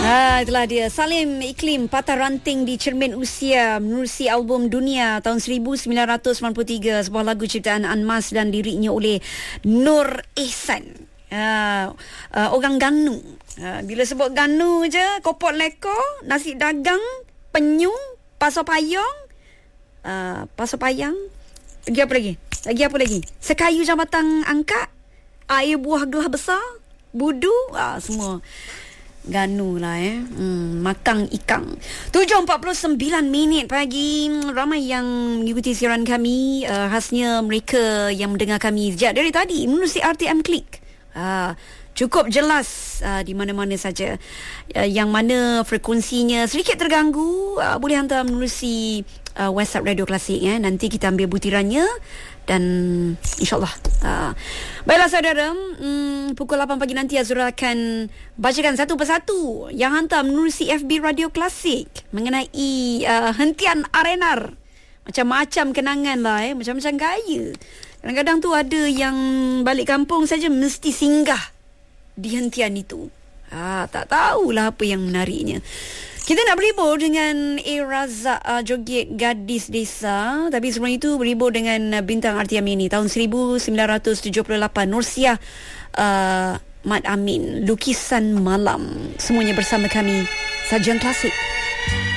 Itulah dia Salim Iklim, Patah Ranting di Cermin Usia menerusi album Dunia tahun 1993, sebuah lagu ciptaan Anmas dan liriknya oleh Nur Ehsan. Orang Ganu. Bila sebut Ganu je, kopot leko, nasi dagang, penyu, paso payung, paso payang. Lagi apa lagi? Apa lagi? Sekayu jambatan angkat, air buah gelas besar, budu, semua Ganu lah Makang Ikang. 7.49 minit pagi. Ramai yang mengikuti siaran kami, khasnya mereka yang mendengar kami sejak dari tadi menerusi RTM Klik. Cukup jelas di mana-mana saja. Yang mana frekuensinya sedikit terganggu, boleh hantar menerusi WhatsApp Radio Klasik. Nanti kita ambil butirannya dan insyaAllah. Baiklah saudara, pukul 8 pagi nanti Azura akan bacakan satu persatu yang hantar menerusi FB Radio Klasik mengenai hentian R&R. Macam-macam kenangan lah, macam-macam gaya. Kadang-kadang tu ada yang balik kampung saja mesti singgah di hentian itu. Tak tahulah apa yang menariknya. Kita nak berhibur dengan Razak joget Gadis Desa. Tapi sebelum itu berhibur dengan bintang RTM ini tahun 1978, Nursiah Mat Amin, Lukisan Malam. Semuanya bersama kami, Sajian Klasik.